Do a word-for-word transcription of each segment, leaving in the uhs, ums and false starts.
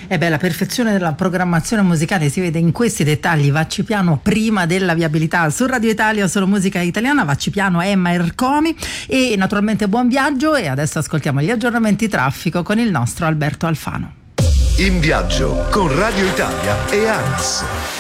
E beh, la perfezione della programmazione musicale si vede in questi dettagli. Vacci piano prima della viabilità su Radio Italia, solo musica italiana. Vacci piano, Emma Ercomi, e naturalmente buon viaggio. E adesso ascoltiamo gli aggiornamenti traffico con il nostro Alberto Alfano. In viaggio con Radio Italia e ANAS.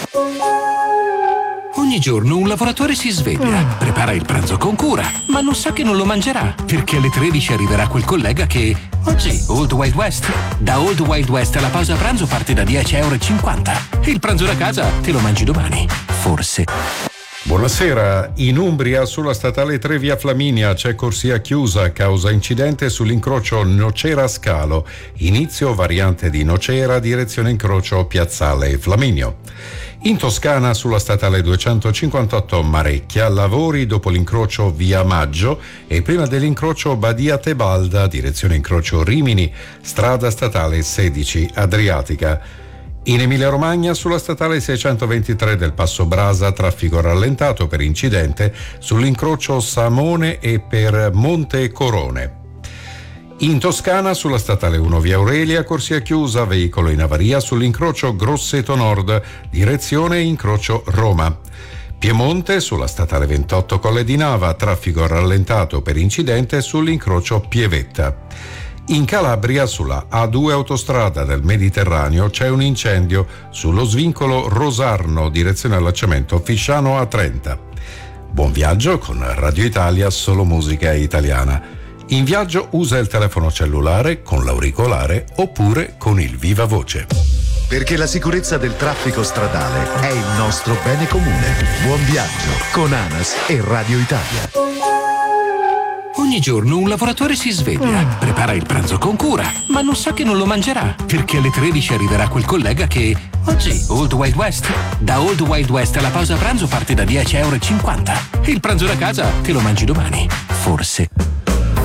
Ogni giorno un lavoratore si sveglia, prepara il pranzo con cura, ma non sa che non lo mangerà, perché alle tredici arriverà quel collega che... Oggi, Old Wild West. Da Old Wild West la pausa pranzo parte da dieci e cinquanta euro. Il pranzo da casa te lo mangi domani, forse. Buonasera. In Umbria sulla statale tre via Flaminia c'è corsia chiusa causa incidente sull'incrocio Nocera-Scalo, inizio variante di Nocera, direzione incrocio Piazzale Flaminio. In Toscana sulla statale duecentocinquantotto Marecchia, lavori dopo l'incrocio via Maggio e prima dell'incrocio Badia Tebalda, direzione incrocio Rimini, strada statale sedici Adriatica. In Emilia-Romagna sulla statale seicentoventitré del Passo Brasa, traffico rallentato per incidente sull'incrocio Samone e per Monte Corone. In Toscana sulla statale uno via Aurelia, corsia chiusa, veicolo in avaria sull'incrocio Grosseto Nord, direzione incrocio Roma. Piemonte sulla statale ventotto Colle di Nava, traffico rallentato per incidente sull'incrocio Pievetta. In Calabria sulla A due autostrada del Mediterraneo c'è un incendio sullo svincolo Rosarno, direzione allacciamento Fisciano A trenta. Buon viaggio con Radio Italia, solo musica italiana. In viaggio usa il telefono cellulare con l'auricolare oppure con il viva voce. Perché la sicurezza del traffico stradale è il nostro bene comune. Buon viaggio con ANAS e Radio Italia. Ogni giorno un lavoratore si sveglia, prepara il pranzo con cura, ma non sa che non lo mangerà, perché alle tredici arriverà quel collega che... Oggi, Old Wild West. Da Old Wild West la pausa pranzo parte da dieci e cinquanta euro. Il pranzo da casa te lo mangi domani, forse.